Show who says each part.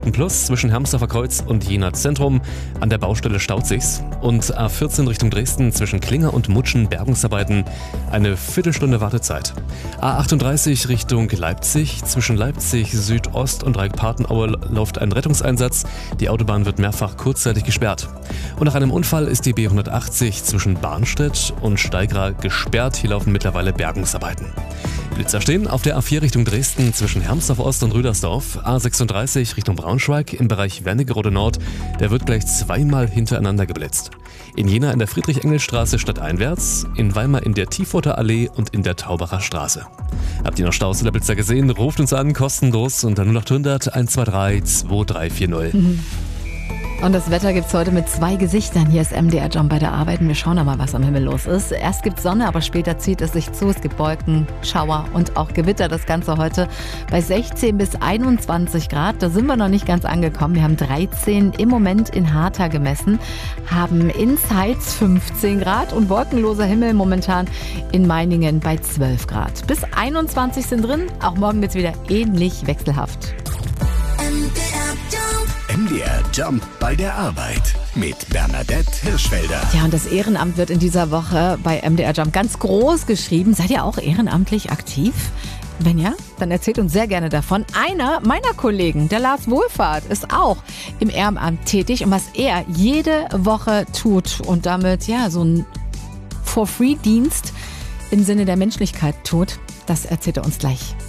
Speaker 1: Plus zwischen Hermsdorfer Kreuz und Jena Zentrum. An der Baustelle staut sich's. Und A14 Richtung Dresden zwischen Klinger und Mutschen Bergungsarbeiten. Eine Viertelstunde Wartezeit. A38 Richtung Leipzig. Zwischen Leipzig Südost und Reik-Partenaue läuft ein Rettungseinsatz. Die Autobahn wird mehrfach kurzzeitig gesperrt. Und nach einem Unfall ist die B180 zwischen Barnstedt und Steigra gesperrt. Hier laufen mittlerweile Bergungsarbeiten. Blitzer stehen auf der A4 Richtung Dresden zwischen Hermsdorf Ost und Rüdersdorf. A36 Richtung Braunschweig im Bereich Wernigerode Nord. Der wird gleich zweimal hintereinander geblitzt. In Jena in der Friedrich-Engels-Straße stadteinwärts, in Weimar in der Tiefurter Allee und in der Taubacher Straße. Habt ihr noch Staus oder Blitzer gesehen? Ruft uns an, kostenlos unter 0800 123 2340.
Speaker 2: Und das Wetter gibt's heute mit 2 Gesichtern. Hier ist MDR Jump bei der Arbeit. Wir schauen mal, was am Himmel los ist. Erst gibt's Sonne, aber später zieht es sich zu. Es gibt Wolken, Schauer und auch Gewitter. Das Ganze heute bei 16 bis 21 Grad. Da sind wir noch nicht ganz angekommen. Wir haben 13 im Moment in Harter gemessen, haben in Zeitz 15 Grad und wolkenloser Himmel momentan in Meiningen bei 12 Grad. Bis 21 sind drin. Auch morgen wird's wieder ähnlich wechselhaft.
Speaker 3: MDR Jump bei der Arbeit mit Bernadette Hirschfelder.
Speaker 2: Ja, und das Ehrenamt wird in dieser Woche bei MDR Jump ganz groß geschrieben. Seid ihr auch ehrenamtlich aktiv? Wenn ja, dann erzählt uns sehr gerne davon. Einer meiner Kollegen, der Lars Wohlfahrt, ist auch im Ehrenamt tätig. Und was er jede Woche tut und damit ja so ein For-Free-Dienst im Sinne der Menschlichkeit tut, das erzählt er uns gleich.